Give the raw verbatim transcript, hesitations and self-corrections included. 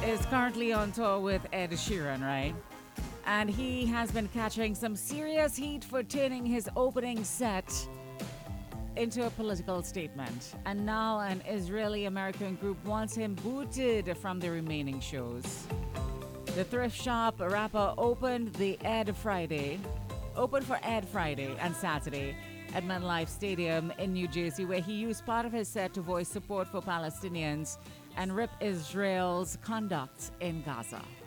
is currently on tour with Ed Sheeran, right? And he has been catching some serious heat for turning his opening set into a political statement. And now an Israeli-American group wants him booted from the remaining shows. The thrift shop rapper opened the Ed Friday, opened for Ed Friday and Saturday at MetLife Stadium in New Jersey, where he used part of his set to voice support for Palestinians and rip Israel's conduct in Gaza.